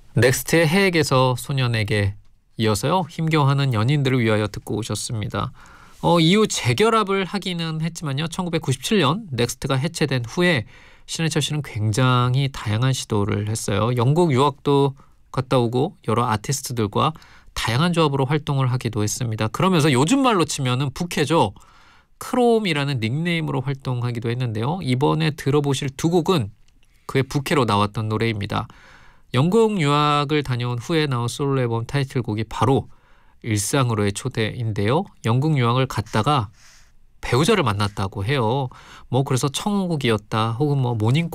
넥스트의 해에게서 소년에게 이어서요. 힘겨워하는 연인들을 위하여 듣고 오셨습니다. 이후 재결합을 하기는 했지만요. 1997년 넥스트가 해체된 후에 신해철 씨는 굉장히 다양한 시도를 했어요. 영국 유학도 갔다 오고 여러 아티스트들과 다양한 조합으로 활동을 하기도 했습니다. 그러면서 요즘 말로 치면은 부캐죠. 크롬이라는 닉네임으로 활동하기도 했는데요. 이번에 들어보실 두 곡은 그의 부캐로 나왔던 노래입니다. 영국 유학을 다녀온 후에 나온 솔로 앨범 타이틀곡이 바로 일상으로의 초대인데요. 영국 유학을 갔다가 배우자를 만났다고 해요. 그래서 청혼곡이었다 혹은 모닝